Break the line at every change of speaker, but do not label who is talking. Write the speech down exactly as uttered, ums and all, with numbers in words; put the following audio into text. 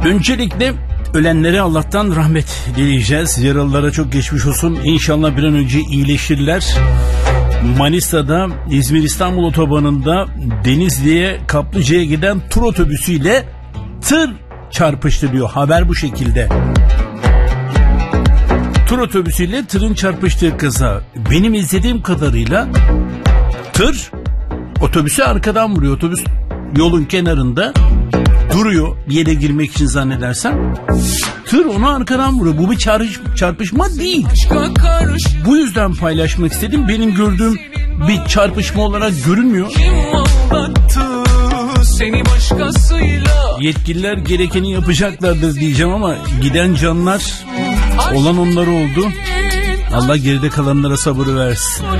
Öncelikle ölenlere Allah'tan rahmet dileyeceğiz. Yaralılara çok geçmiş olsun. İnşallah bir an önce iyileşirler. Manisa'da İzmir-İstanbul otobanında Denizli'ye Kaplıca'ya giden tur otobüsüyle tır çarpıştı diyor. Haber bu şekilde. Tur otobüsüyle tırın çarpıştığı kaza. Benim izlediğim kadarıyla tır otobüsü arkadan vuruyor. Otobüs yolun kenarında duruyor bir yere girmek için zannedersem. Tır onu arkadan vuruyor. Bu bir çarpış, çarpışma değil. Bu yüzden paylaşmak istedim. Benim gördüğüm bir çarpışma olarak görünmüyor. Yetkililer gerekeni yapacaklardır diyeceğim ama giden canlar olan onlar oldu. Allah geride kalanlara sabır versin.